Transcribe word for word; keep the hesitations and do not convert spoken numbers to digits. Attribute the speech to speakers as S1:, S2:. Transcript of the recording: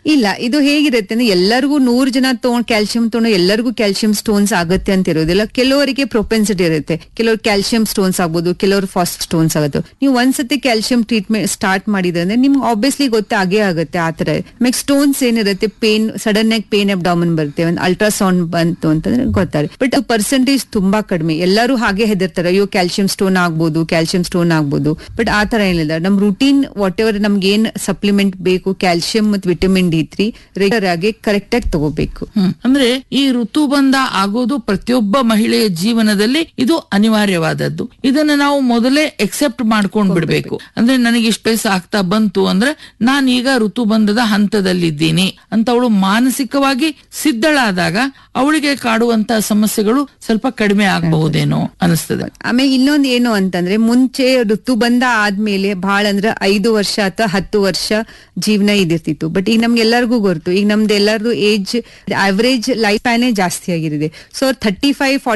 S1: ಇಲ್ಲ, ಇದು ಹೇಗಿರುತ್ತೆ ಅಂದ್ರೆ ಎಲ್ಲರಿಗೂ ನೂರ್ ಜನ ತಗೊಂಡ್ ಕ್ಯಾಲ್ಸಿಯಂ ತಗೊಂಡು ಎಲ್ಲರಿಗೂ ಕ್ಯಾಲ್ಸಿಯಂ ಸ್ಟೋನ್ಸ್ ಆಗುತ್ತೆ ಅಂತ ಇರೋದಿಲ್ಲ. ಕೆಲವರಿಗೆ ಪ್ರೊಪೆನ್ಸಿಟಿ ಇರುತ್ತೆ, ಕೆಲವರು ಕ್ಯಾಲ್ಸಿಯಂ ಸ್ಟೋನ್ಸ್ ಆಗ್ಬೋದು, ಕೆಲವರು ಫಾಸ್ಟ್ ಸ್ಟೋನ್ಸ್ ಆಗುತ್ತೆ. ನೀವು ಒಂದ್ಸತಿ ಕ್ಯಾಲ್ಸಿಯಂ ಟ್ರೀಟ್ಮೆಂಟ್ ಸ್ಟಾರ್ಟ್ ಮಾಡಿದ್ರೆ ಅಂದ್ರೆ ನಿಮ್ಗೆ ಆಬ್ವಿಯಸ್ಲಿ ಗೊತ್ತಾಗೇ ಆಗುತ್ತೆ ಆತರ. ಆಮೇಲೆ ಸ್ಟೋನ್ಸ್ ಏನಿರುತ್ತೆ, ಪೇನ್ ಸಡನ್ ಆಗಿ ಪೇನ್ ಅಬ್ಡಾಮನ್ ಬರುತ್ತೆ, ಒಂದು ಅಲ್ಟ್ರಾಸೌಂಡ್ ಬಂತು ಅಂತಂದ್ರೆ ಗೊತ್ತಾಗುತ್ತೆ. ಬಟ್ ಪರ್ಸೆಂಟೇಜ್ ತುಂಬಾ ಕಡಿಮೆ. ಎಲ್ಲರೂ ಹಾಗೆ ಹೆದರ್ತಾರೆ, ಅಯ್ಯೋ ಕ್ಯಾಲ್ಸಿಯಂ ಸ್ಟೋನ್ ಆಗ್ಬೋದು, ಕ್ಯಾಲ್ಸಿಯಂ ಸ್ಟೋನ್ ಆಗ್ಬೋದು. ಬಟ್ ಆ ತರ ಏನಿಲ್ಲ. ನಮ್ ರೂಟೀನ್ ವಾಟ್ ಎವರ್ ನಮ್ಗೆ ಏನ್ ಸಪ್ಲಿಮೆಂಟ್ ಬೇಕು, ಕ್ಯಾಲ್ಸಿಯಂ ಮತ್ತು ವಿಟಮಿನ್ ಡಿ ತ್ರೀ ರೆಗ್ಯುಲರ್ ಆಗಿ ಕರೆಕ್ಟ್ ಆಗಿ ತಗೋಬೇಕು.
S2: ಅಂದ್ರೆ ಈ ಋತುಬಂಧ ಆಗೋದು ಪ್ರತಿಯೊಬ್ಬ ಮಹಿಳೆಯ ಜೀವನದಲ್ಲಿ ಇದು ಅನಿವಾರ್ಯವಾದದ್ದು. ಇದನ್ನ ನಾವು ಮೊದಲೇ ಎಕ್ಸೆಪ್ಟ್ ಮಾಡ್ಕೊಂಡ್ ಬಿಡ್ಬೇಕು. ಅಂದ್ರೆ ನನಗೆ ಇಷ್ಟ ವಯಸ್ಸು ಆಗ್ತಾ ಬಂತು ಅಂದ್ರೆ ನಾನೀಗ ಋತುಬಂಧದ ಹಂತದಲ್ಲಿದ್ದೀನಿ ಅಂತ ಅವಳು ಮಾನಸಿಕವಾಗಿ ಸಿದ್ಧಳಾದಾಗ ಅವಳಿಗೆ ಕಾಡುವಂತ ಸಮಸ್ಯೆಗಳು ಸ್ವಲ್ಪ ಕಡಿಮೆ ಆಗಬಹುದೇನೋ ಅನಿಸ್ತದೆ.
S1: ಆಮೇಲೆ ಇನ್ನೊಂದ್ ಏನು ಅಂತಂದ್ರೆ, ಮುಂಚೆ ಋತುಬಂಧ ಆದ್ಮೇಲೆ ಬಹಳ ಅಂದ್ರೆ ಐದು ವರ್ಷ ಅಥವಾ ಹತ್ತು ವರ್ಷ ಜೀವನ ಇದಿರ್ತಿತ್ತು. ಬಟ್ ಈಗ ನಮ್ಗೆ ಎಲ್ಲರಿಗೂ ಗೊತ್ತು, ಈಗ ನಮ್ದು ಎಲ್ಲರದು ಏಜ್ ಆವರೇಜ್ ಲೈಫ್ ಸ್ಪ್ಯಾನೇ ಜಾಸ್ತಿ ಆಗಿರಿದೆ. So thirty five